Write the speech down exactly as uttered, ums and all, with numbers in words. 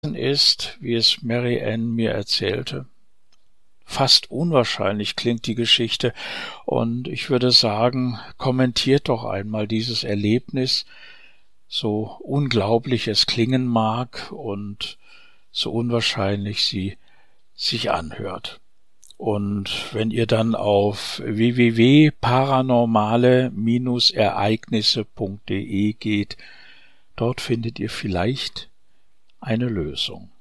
ist, wie es Mary Ann mir erzählte. Fast unwahrscheinlich klingt die Geschichte, und ich würde sagen, kommentiert doch einmal dieses Erlebnis, so unglaublich es klingen mag und so unwahrscheinlich sie sich anhört. Und wenn ihr dann auf w w w punkt paranormale Ereignisse punkt de geht, dort findet ihr vielleicht eine Lösung.